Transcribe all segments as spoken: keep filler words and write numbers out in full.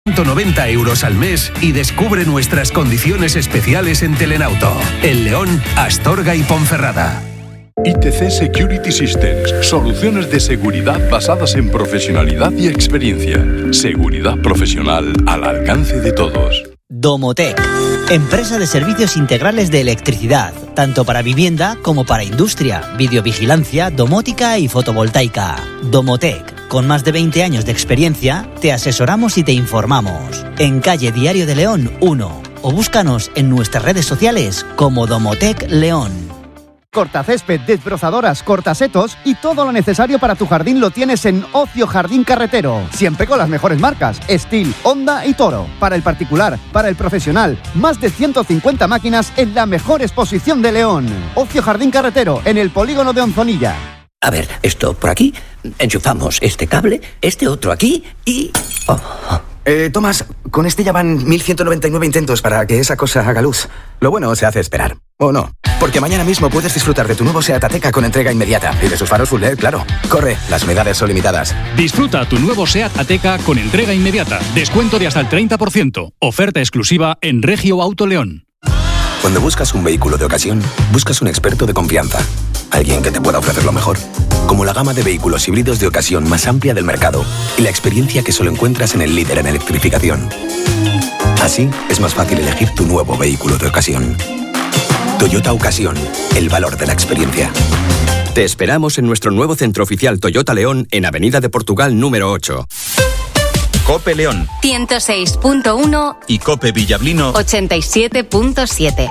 ciento noventa euros al mes y descubre nuestras condiciones especiales en Telenauto. El León, Astorga y Ponferrada. I T C Security Systems, soluciones de seguridad basadas en profesionalidad y experiencia. Seguridad profesional al alcance de todos. Domotec, empresa de servicios integrales de electricidad, tanto para vivienda como para industria, videovigilancia, domótica y fotovoltaica. Domotec, con más de veinte años de experiencia, te asesoramos y te informamos. En calle Diario de León uno o búscanos en nuestras redes sociales como Domotec León. Cortacésped, desbrozadoras, cortasetos y todo lo necesario para tu jardín lo tienes en Ocio Jardín Carretero. Siempre con las mejores marcas, Stihl, Honda y Toro. Para el particular, para el profesional, más de ciento cincuenta máquinas en la mejor exposición de León. Ocio Jardín Carretero, en el polígono de Onzonilla. A ver, esto por aquí, enchufamos este cable, este otro aquí y... Oh. Eh, Tomás, con este ya van mil ciento noventa y nueve intentos para que esa cosa haga luz. Lo bueno se hace esperar, ¿o no? Porque mañana mismo puedes disfrutar de tu nuevo SEAT Ateca con entrega inmediata. Y de sus faros full L E D, claro. Corre, las unidades son limitadas. Disfruta tu nuevo SEAT Ateca con entrega inmediata. Descuento de hasta el treinta por ciento. Oferta exclusiva en Regio Auto León. Cuando buscas un vehículo de ocasión, buscas un experto de confianza. Alguien que te pueda ofrecer lo mejor. Como la gama de vehículos híbridos de ocasión más amplia del mercado y la experiencia que solo encuentras en el líder en electrificación. Así es más fácil elegir tu nuevo vehículo de ocasión. Toyota Ocasión, el valor de la experiencia. Te esperamos en nuestro nuevo centro oficial Toyota León en Avenida de Portugal número ocho. Cope León ciento seis punto uno y Cope Villablino ochenta y siete punto siete.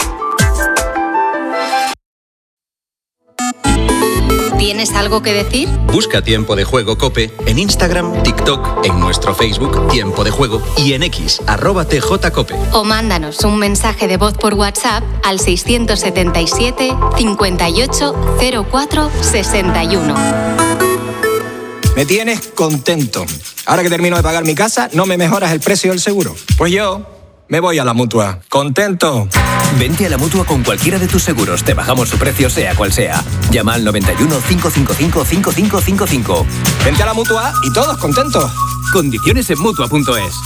¿Tienes algo que decir? Busca Tiempo de Juego Cope en Instagram, TikTok, en nuestro Facebook Tiempo de Juego y en X, arroba T J Cope. O mándanos un mensaje de voz por WhatsApp al seiscientos setenta y siete, cincuenta y ocho, cero cuatro, sesenta y uno. Me tienes contento. Ahora que termino de pagar mi casa, ¿no me mejoras el precio del seguro? Pues yo me voy a la Mutua. ¡Contento! Vente a la Mutua con cualquiera de tus seguros. Te bajamos su precio sea cual sea. Llama al noventa y uno, cinco cinco cinco, cinco cinco cinco cinco. Vente a la Mutua y todos contentos. Condiciones en Mutua punto es.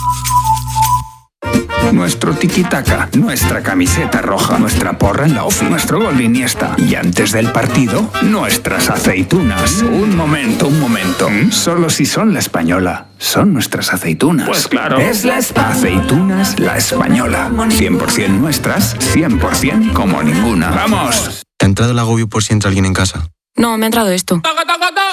Nuestro tiki-taka, nuestra camiseta roja, nuestra porra en la ofi, nuestro gol de Iniesta. Y antes del partido, nuestras aceitunas. Un momento, un momento. Solo si son la española. Son nuestras aceitunas. Pues claro. Es la Espa. Aceitunas La Española. cien por ciento nuestras, cien por ciento como ninguna. ¡Vamos! ¿Te ha entrado el agobio por si entra alguien en casa? No, me ha entrado esto.